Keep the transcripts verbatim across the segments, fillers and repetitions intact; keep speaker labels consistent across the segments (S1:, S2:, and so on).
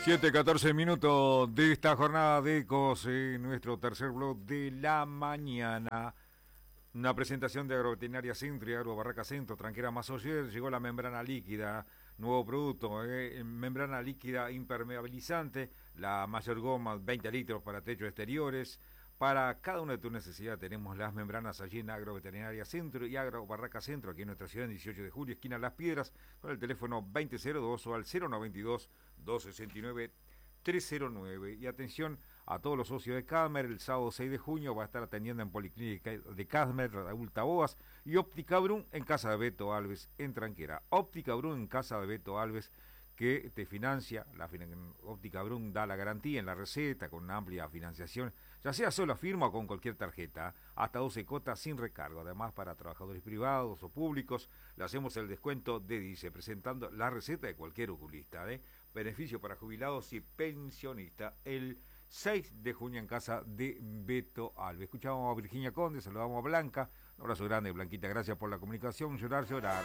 S1: siete, catorce minutos de esta jornada de Ecos, en nuestro tercer blog de la mañana. Una presentación de Agroveterinaria Centro y Agro Barraca Centro, Tranquera Masoyer. Llegó la membrana líquida, nuevo producto, eh, membrana líquida impermeabilizante, la mayor goma, veinte litros para techos exteriores. Para cada una de tus necesidades tenemos las membranas allí en Agroveterinaria Centro y Agro Barraca Centro, aquí en nuestra ciudad, en dieciocho de julio, esquina Las Piedras, con el teléfono veinte cero dos o al cero noventa y dos, doscientos sesenta y nueve, trescientos nueve. Y atención a todos los socios de Cadmer, el sábado seis de junio va a estar atendiendo en Policlínica de Cadmer, Raúl Taboas, y Óptica Brun en casa de Beto Alves, en Tranquera. Óptica Brun en casa de Beto Alves, que te financia, la Óptica Brun da la garantía en la receta con una amplia financiación, ya sea sola firma o con cualquier tarjeta, hasta doce cotas sin recargo. Además, para trabajadores privados o públicos, le hacemos el descuento de DICE, presentando la receta de cualquier oculista, ¿eh? Beneficio para jubilados y pensionistas, el seis de junio en casa de Beto Alves. Escuchamos a Virginia Conde, saludamos a Blanca, un abrazo grande, Blanquita, gracias por la comunicación, llorar, llorar.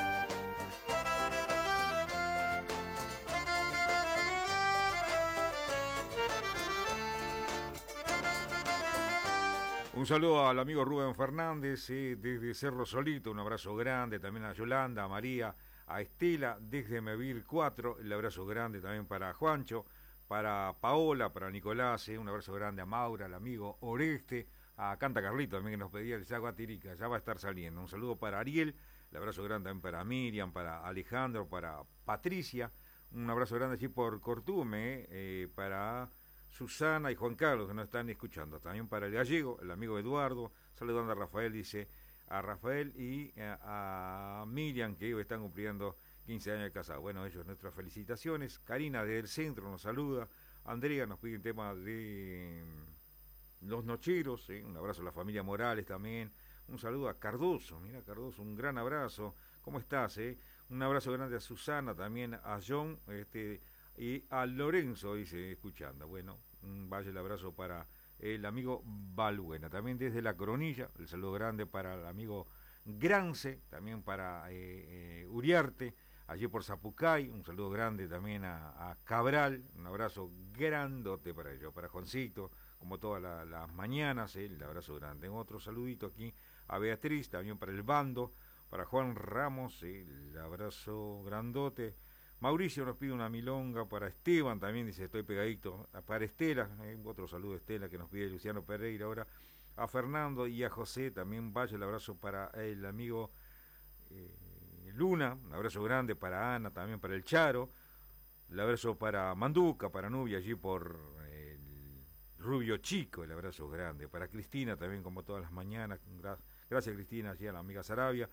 S1: Un saludo al amigo Rubén Fernández, eh, desde Cerro Solito, un abrazo grande también a Yolanda, a María, a Estela, desde Mevir cuatro, el abrazo grande también para Juancho, para Paola, para Nicolás, eh, un abrazo grande a Maura, al amigo Oreste, a Canta Carlito también que nos pedía el Sago Atirica, ya va a estar saliendo. Un saludo para Ariel, el abrazo grande también para Miriam, para Alejandro, para Patricia, un abrazo grande allí por Cortume, eh, para Susana y Juan Carlos que nos están escuchando, también para el gallego, el amigo Eduardo, saludando a Rafael, dice, a Rafael y a, a Miriam, que hoy están cumpliendo quince años de casado. Bueno, ellos nuestras felicitaciones. Karina del centro nos saluda, Andrea nos pide un tema de los nocheros, ¿eh? Un abrazo a la familia Morales también, un saludo a Cardoso, mira Cardoso, un gran abrazo, ¿cómo estás? Eh? Un abrazo grande a Susana, también a John, este y a Lorenzo, dice, escuchando. Bueno, vaya el abrazo para el amigo Balbuena. También desde La Coronilla, el saludo grande para el amigo Grance, también para eh, eh, Uriarte, allí por Zapucay, un saludo grande también a, a Cabral, un abrazo grandote para ellos, para Juancito, como todas la, las mañanas, eh, el abrazo grande. Tengo otro saludito aquí a Beatriz, también para el Bando, para Juan Ramos, eh, el abrazo grandote. Mauricio nos pide una milonga para Esteban, también dice, estoy pegadito, para Estela, eh, otro saludo a Estela que nos pide Luciano Pereira ahora, a Fernando y a José, también vaya el abrazo para el amigo eh, Luna, un abrazo grande para Ana, también para el Charo, el abrazo para Manduca, para Nubia, allí por el Rubio Chico, el abrazo grande, para Cristina también como todas las mañanas, gra- gracias Cristina, allí a la amiga Sarabia,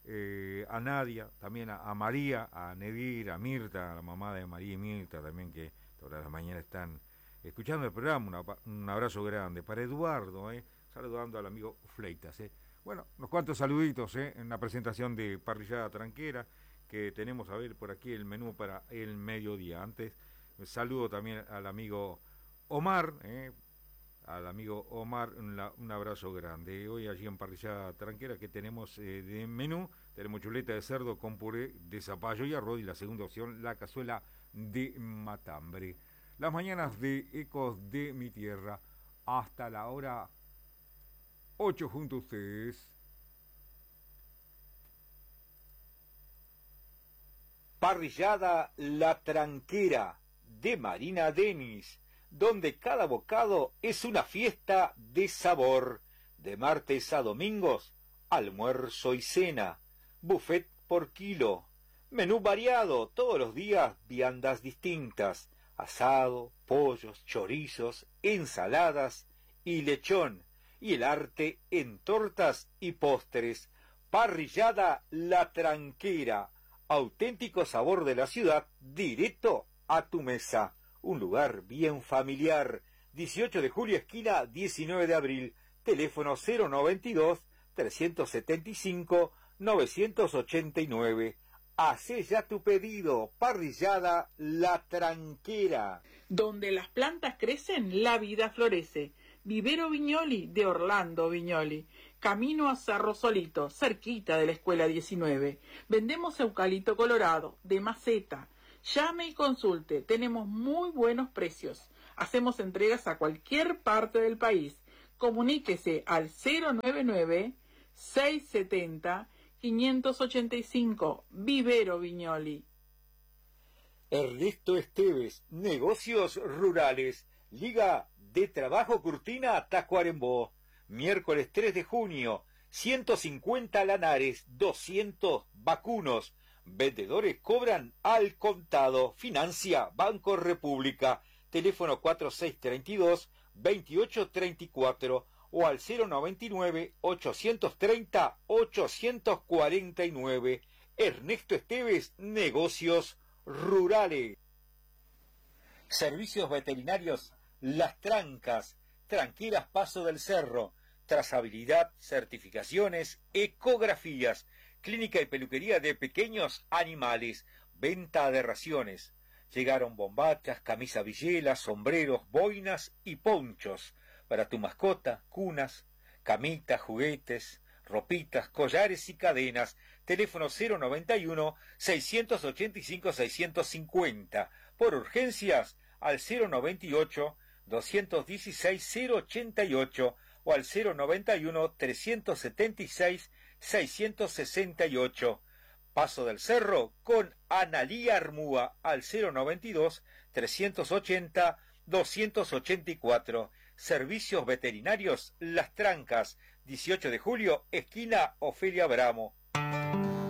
S1: Eh, a Nadia, también a, a María, a Nedir, a Mirta, a la mamá de María y Mirta también, que todas las mañanas están escuchando el programa. Una, un abrazo grande para Eduardo, eh, saludando al amigo Fleitas. Eh. Bueno, unos cuantos saluditos eh, en la presentación de Parrillada Tranquera que tenemos a ver por aquí el menú para el mediodía. Antes, saludo también al amigo Omar, eh, al amigo Omar, un, un abrazo grande. Hoy allí en Parrillada Tranquera que tenemos eh, de menú, tenemos chuleta de cerdo con puré de zapallo y arroz, y la segunda opción, la cazuela de matambre. Las mañanas de Ecos de mi Tierra, hasta la hora ocho junto a ustedes.
S2: Parrillada La Tranquera de Marina Denis, donde cada bocado es una fiesta de sabor. De martes a domingos, almuerzo y cena, buffet por kilo, menú variado, todos los días viandas distintas, asado, pollos, chorizos, ensaladas y lechón, y el arte en tortas y postres. Parrillada La Tranquera, auténtico sabor de la ciudad, directo a tu mesa. Un lugar bien familiar. dieciocho de julio, esquina diecinueve de abril. Teléfono cero noventa y dos, trescientos setenta y cinco, novecientos ochenta y nueve. Hacé ya tu pedido. Parrillada La Tranquera.
S3: Donde las plantas crecen, la vida florece. Vivero Viñoli de Orlando Viñoli. Camino a Cerro Solito, cerquita de la Escuela diecinueve. Vendemos eucalipto colorado, de maceta, Llame y consulte, tenemos muy buenos precios. Hacemos entregas a cualquier parte del país. Comuníquese al cero nueve nueve, seis siete cero, cinco ocho cinco, Vivero Viñoli.
S2: Ernesto Esteves, Negocios Rurales, Liga de Trabajo Curtina Tacuarembó. Miércoles tres de junio, ciento cincuenta lanares, doscientos vacunos. Vendedores cobran al contado. Financia Banco República. Teléfono cuatro seis tres dos, dos ocho tres cuatro o al cero noventa y nueve, ochocientos treinta, ochocientos cuarenta y nueve. Ernesto Esteves, Negocios Rurales. Servicios veterinarios Las Trancas, Tranquilas Paso del Cerro, trazabilidad, certificaciones, ecografías, clínica y peluquería de pequeños animales, venta de raciones. Llegaron bombachas, camisa villelas, sombreros, boinas y ponchos para tu mascota, cunas, camitas, juguetes, ropitas, collares y cadenas. Teléfono cero noventa y uno, seiscientos ochenta y cinco, seiscientos cincuenta. Por urgencias al cero noventa y ocho, doscientos dieciséis, cero ochenta y ocho o al cero noventa y uno, trescientos setenta y seis, seiscientos sesenta y ocho. Paso del Cerro con Analía Armúa al cero noventa y dos, trescientos ochenta, doscientos ochenta y cuatro. Servicios veterinarios Las Trancas, dieciocho de julio, esquina Ofelia Bramo.